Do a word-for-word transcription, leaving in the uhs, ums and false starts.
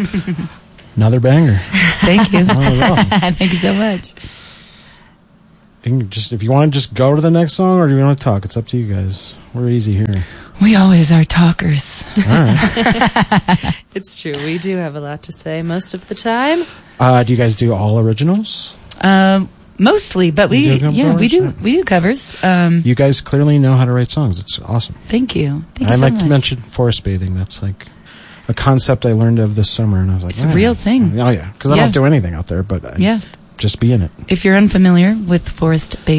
Another banger. Thank you. Oh, well. Thank you so much. You can just, if you want to just go to the next song, or do you want to talk? It's up to you guys. We're easy here. We always are talkers. All right. It's true. We do have a lot to say most of the time. Uh, do you guys do all originals? Um, mostly, but we You do yeah covers? we do we do covers. Um, You guys clearly know how to write songs. It's awesome. thank you. Thank I'd you so like much. to mention forest bathing. That's like a concept I learned of this summer, and I was like, It's a "Yeah, real thing." Oh yeah, because I Yeah. don't do anything out there, but I Yeah. just be in it. If you're unfamiliar with forest bathing.